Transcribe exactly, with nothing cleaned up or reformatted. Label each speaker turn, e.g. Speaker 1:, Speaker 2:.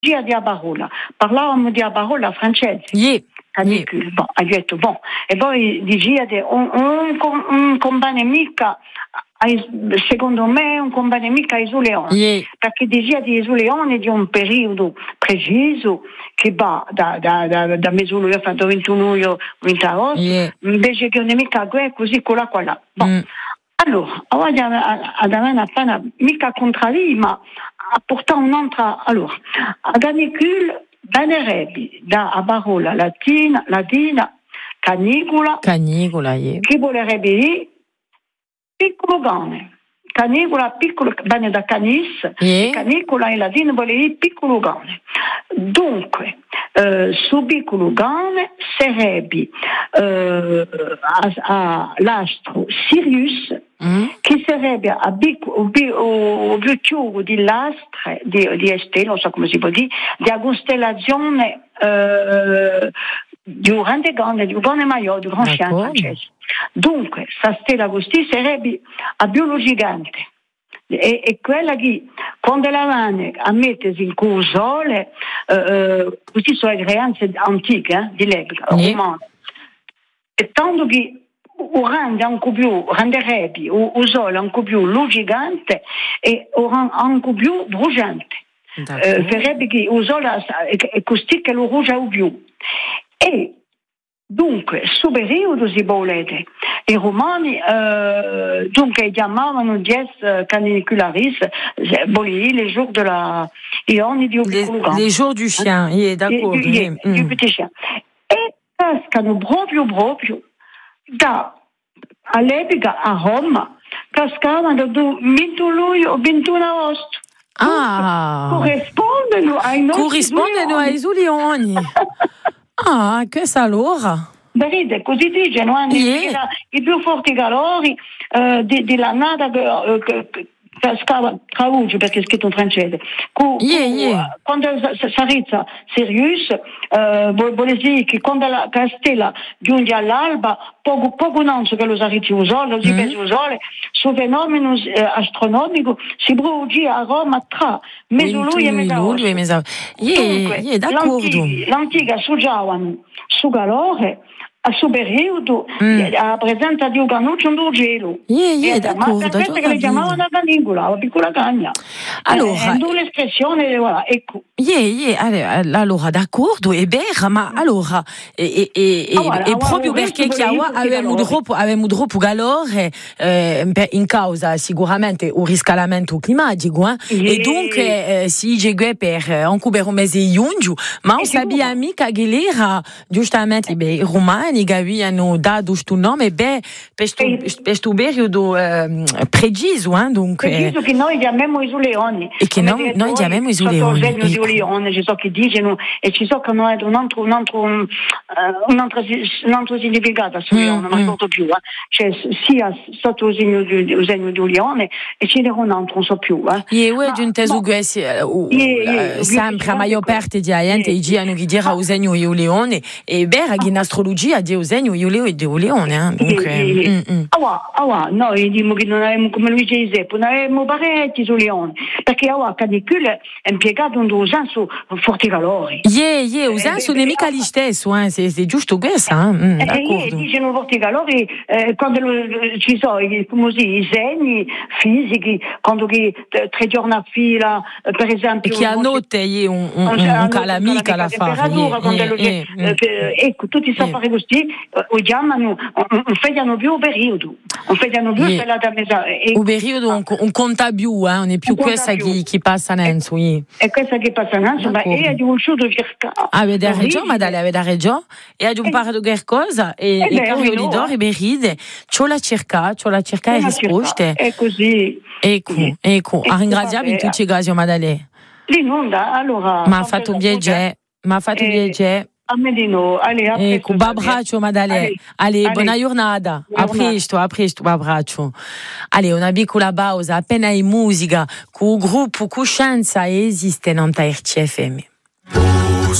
Speaker 1: dia di Abarola. Parlavamo di Abarola francese.
Speaker 2: Yeah.
Speaker 1: Canicule. Yeah. Bon, ha detto, bon. E poi diceva di un, un, un compagno mica, secondo me, un compagno mica a Isuleone.
Speaker 2: Yeah.
Speaker 1: Perché diceva di Isuleone di un periodo preciso che va da, da, da, da mese luglio fino al ventuno luglio, venti agosto, yeah. Invece che non è mica così, quella qua là. Bon. Mm. Allora, oggi abbiamo appena mica contrari, ma apporta un'altra. Allora, a canicule, danerebbe da Abarola latina, latina, canicula,
Speaker 2: canicula, yeah.
Speaker 1: Che volerebbe dire piccolo cane. Canicula, piccolo cane da canis, yeah. Canicula in latino vuol dire piccolo cane. Dunque, eh, su piccolo cane sarebbe eh, a, a l'astro Sirius, mm. Che sarebbe a obiettivo dell'astro di, di stelle, non so come si può dire, di una costellazione eh, di un grande grande, di un grande maior, di un grande chien francese. Dunque, questa stella così sarebbe a biologia gigante. E, e quella che quando la vanno a mettersi in cursole, eh, queste sono le creanze antiche, eh, di l'epoca romana. E tanto che o rende anche più, renderebbe o, o sole anche più lo gigante e o anche più bruciante. Eh, verrebbe che o sole è così che lo rouge o più. E dunque, su periodo si volete, i romani eh, dunque chiamavano dies canicularis, les jours de la Ione di
Speaker 2: les, les jours du chien, yeah, d'accord.
Speaker 1: Du, yeah, mm. du petit chien. E cascano proprio proprio da all'epoca a Roma, cascavano da ventuno luglio o ventuno agosto.
Speaker 2: Ah!
Speaker 1: Corrispondono ai nostri
Speaker 2: Corrispondono ai Giulioni. Ah, che allora?
Speaker 1: Vedete, così dicono, yeah. I più forti calori uh, di, di la nata che, uh, che, che scava Traugi, perché è scritto in francese. Cu,
Speaker 2: yeah,
Speaker 1: cu,
Speaker 2: yeah.
Speaker 1: Quando sarizza Sirius, uh, vuol dire che quando la stella giunge all'alba, poco, poco non so che lo sarizzi usole, lo si pensa usole, su fenomeno eh, astronomico si brucia a Roma tra Mesolui e Mesaosto.
Speaker 2: Yeah, d'accordo.
Speaker 1: L'antica suggiavano su calore, a suo periodo, mm. a presenza di un canuccio e un gelo.
Speaker 2: Yeah, yeah, d'accordo.
Speaker 1: Ma per questo che le chiamavano la canicola, la piccola cagna.
Speaker 2: Allora,
Speaker 1: eh, è l'espressione, voilà, ecco.
Speaker 2: Yeah, yeah, allora, d'accordo, è vero, ma allora, e, e, e, ah, voilà, e proprio perché avevamo troppo, avevamo troppo calore, eh, in causa sicuramente il riscaldamento climatico, eh? Yeah. E dunque eh, si dice per anche per un mese di giugno, ma non sappiamo mica che l'era, giustamente, beh, i romani che hanno dato questo nome, beh, per questo periodo eh, preciso, eh? Dunque,
Speaker 1: preciso che noi chiamiamo i Giulioni.
Speaker 2: E che noi, noi chiamiamo i Giulioni.
Speaker 1: Leone, ci so che dicono e ci so che hanno un altro, un altro, un altro, un altro significato su leone, ma non so più, eh. Cioè sia sotto il segno di, il segno di un leone e ce n'è un altro, non so più. Eh.
Speaker 2: E io di un teso che sempre la maggior parte di gente dicono che dirà il segno di un leone e beh, in astrologia di un segno di un leone. Dunque,
Speaker 1: ah, noi diciamo che non avevamo, come lui dice, non avevamo parecchi su leone, perché a canicule è impiegato un usanzo forti calori.
Speaker 2: Yeah, yeah, usanzo non è mica gli stesso, eh, c'est, c'est giusto questo, eh? Mm,
Speaker 1: eh,
Speaker 2: d'accordo.
Speaker 1: Eh, dicono forti calori eh, quando ci sono così, i segni fisici, quando che tre giorni a fila, per esempio...
Speaker 2: E che a notte è un, un, un, un calamica la fa.
Speaker 1: Ecco, tutti questi affari così, o chiamano, non fanno più periodo, non fanno più quella da mesa.
Speaker 2: Un periodo, un conta più, eh, non è più questa che passa Nenzo.
Speaker 1: È questa che passa Nenzo, ma è di un sciuto cercato.
Speaker 2: Avete ragione, ma dalle avete ragione. E ha un parlo di cosa, e poi io li do, e mi ride, c'ho la cerca, c'ho la cerca e risposte.
Speaker 1: È così.
Speaker 2: Ecco, ecco, a ringraziare in tutti i casi, Madale.
Speaker 1: L'inonda, allora...
Speaker 2: Ma ha fatto viaggiare, ma ha fatto viaggiare.
Speaker 1: A Medino, allez, a
Speaker 2: presto. Un abbraccio, Madale. Allez, buona giornata. A presto, a presto, un abbraccio. Allez, una piccola pausa, appena in musica, con il gruppo Coscienza esiste in R C F M.